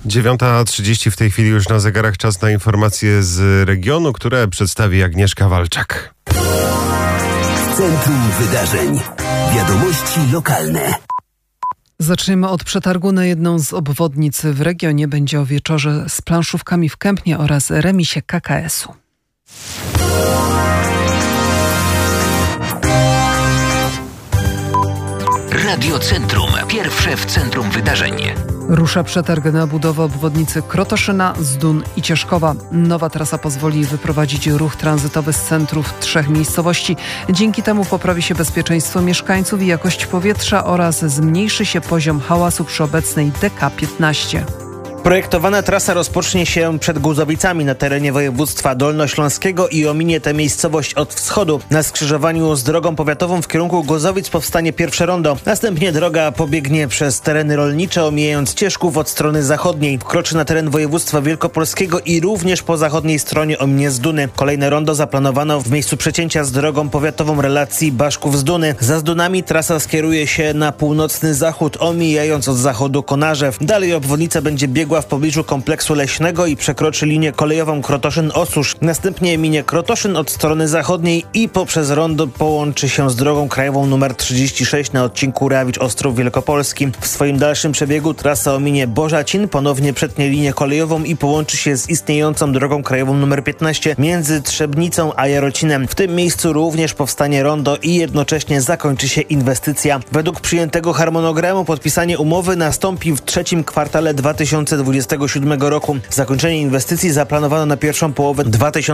9:30 w tej chwili już na zegarach, czas na informacje z regionu, które przedstawi Agnieszka Walczak. Centrum Wydarzeń. Wiadomości lokalne. Zaczniemy od przetargu na jedną z obwodnic w regionie. Będzie o wieczorze z planszówkami w Kępnie oraz remisie KKS-u. Radio Centrum. Pierwsze w centrum wydarzeń. Rusza przetarg na budowę obwodnicy Krotoszyna, Zdun i Cieszkowa. Nowa trasa pozwoli wyprowadzić ruch tranzytowy z centrów 3 miejscowości. Dzięki temu poprawi się bezpieczeństwo mieszkańców i jakość powietrza oraz zmniejszy się poziom hałasu przy obecnej DK15. Projektowana trasa rozpocznie się przed Guzowicami na terenie województwa dolnośląskiego i ominie tę miejscowość od wschodu. Na skrzyżowaniu z drogą powiatową w kierunku Gozowic powstanie pierwsze rondo. Następnie droga pobiegnie przez tereny rolnicze, omijając Cieszków od strony zachodniej. Wkroczy na teren województwa wielkopolskiego i również po zachodniej stronie ominie Zduny. Kolejne rondo zaplanowano w miejscu przecięcia z drogą powiatową relacji Baszków-Zduny. Za Zdunami trasa skieruje się na północny zachód, omijając od zachodu Konarzew. Dalej obwodnica będzie biegła w pobliżu kompleksu leśnego i przekroczy linię kolejową Krotoszyn-Osusz. Następnie minie Krotoszyn od strony zachodniej i poprzez rondo połączy się z drogą krajową nr 36 na odcinku Rawicz-Ostrów Wielkopolski. W swoim dalszym przebiegu trasa ominie Bożacin, ponownie przetnie linię kolejową i połączy się z istniejącą drogą krajową nr 15 między Trzebnicą a Jarocinem. W tym miejscu również powstanie rondo i jednocześnie zakończy się inwestycja. Według przyjętego harmonogramu podpisanie umowy nastąpi w trzecim kwartale 2027 roku. Zakończenie inwestycji zaplanowano na pierwszą połowę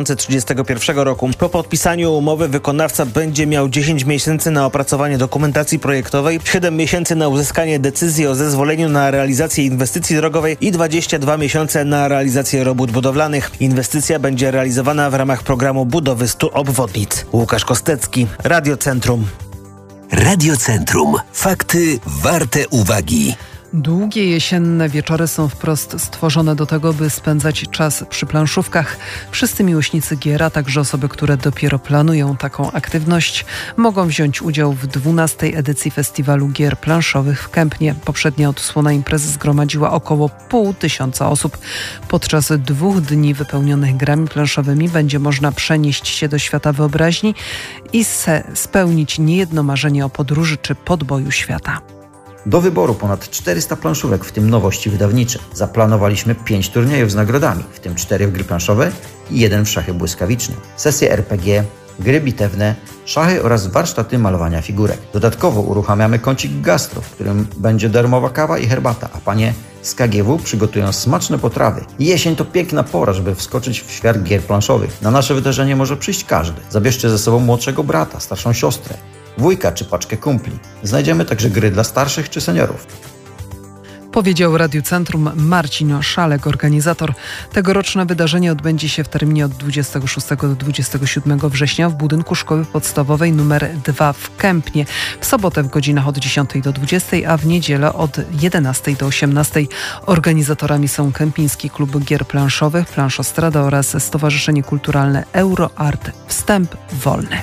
2031 roku. Po podpisaniu umowy wykonawca będzie miał 10 miesięcy na opracowanie dokumentacji projektowej, 7 miesięcy na uzyskanie decyzji o zezwoleniu na realizację inwestycji drogowej i 22 miesiące na realizację robót budowlanych. Inwestycja będzie realizowana w ramach programu budowy 100 obwodnic. Łukasz Kostecki, Radio Centrum. Radio Centrum. Fakty warte uwagi. Długie jesienne wieczory są wprost stworzone do tego, by spędzać czas przy planszówkach. Wszyscy miłośnicy gier, a także osoby, które dopiero planują taką aktywność, mogą wziąć udział w 12. edycji Festiwalu Gier Planszowych w Kępnie. Poprzednia odsłona imprezy zgromadziła około 500 osób. Podczas 2 dni wypełnionych grami planszowymi będzie można przenieść się do świata wyobraźni i spełnić niejedno marzenie o podróży czy podboju świata. Do wyboru ponad 400 planszówek, w tym nowości wydawnicze. Zaplanowaliśmy 5 turniejów z nagrodami, w tym 4 w gry planszowe i 1 w szachy błyskawiczne. Sesje RPG, gry bitewne, szachy oraz warsztaty malowania figurek. Dodatkowo uruchamiamy kącik gastro, w którym będzie darmowa kawa i herbata, a panie z KGW przygotują smaczne potrawy. Jesień to piękna pora, żeby wskoczyć w świat gier planszowych. Na nasze wydarzenie może przyjść każdy. Zabierzcie ze sobą młodszego brata, starszą siostrę, wujka czy paczkę kumpli. Znajdziemy także gry dla starszych czy seniorów. Powiedział Radiu Centrum Marcin Szalek, organizator. Tegoroczne wydarzenie odbędzie się w terminie od 26 do 27 września w budynku Szkoły Podstawowej nr 2 w Kępnie. W sobotę w godzinach od 10 do 20, a w niedzielę od 11 do 18. Organizatorami są Kępiński Klub Gier Planszowych, Planszostrada oraz Stowarzyszenie Kulturalne Euroart. Wstęp wolny.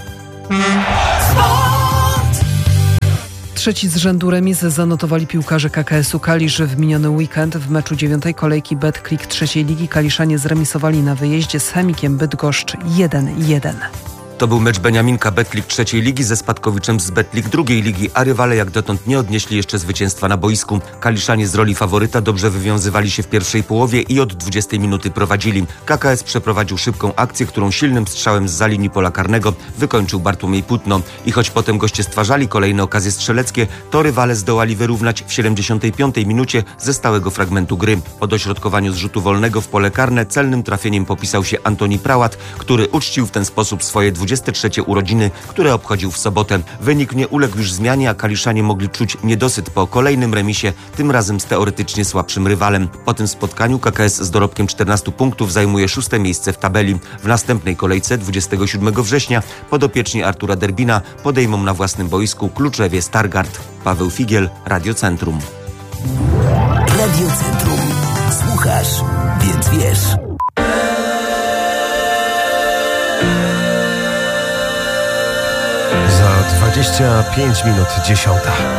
Trzeci z rzędu remis zanotowali piłkarze KKS-u Kalisz w miniony weekend. W meczu 9. kolejki Betclic trzeciej ligi kaliszanie zremisowali na wyjeździe z Chemikiem Bydgoszcz 1-1. To był mecz Beniaminka Betclic trzeciej ligi ze Spadkowiczem z Betclic drugiej ligi, a rywale jak dotąd nie odnieśli jeszcze zwycięstwa na boisku. Kaliszanie z roli faworyta dobrze wywiązywali się w pierwszej połowie i od 20 minuty prowadzili. KKS przeprowadził szybką akcję, którą silnym strzałem zza linii pola karnego wykończył Bartłomiej Płótno. I choć potem goście stwarzali kolejne okazje strzeleckie, to rywale zdołali wyrównać w 75 minucie ze stałego fragmentu gry. Po dośrodkowaniu z rzutu wolnego w pole karne celnym trafieniem popisał się Antoni Prałat, który uczcił w ten sposób swoje 23 urodziny, które obchodził w sobotę. Wynik nie uległ już zmianie, a kaliszanie mogli czuć niedosyt po kolejnym remisie, tym razem z teoretycznie słabszym rywalem. Po tym spotkaniu KKS z dorobkiem 14 punktów zajmuje 6. miejsce w tabeli. W następnej kolejce 27 września podopieczni Artura Derbina podejmą na własnym boisku Kluczewie Stargard. Paweł Figiel, Radio Centrum. Radio Centrum. Słuchasz, więc wiesz. Za 25 minut 10.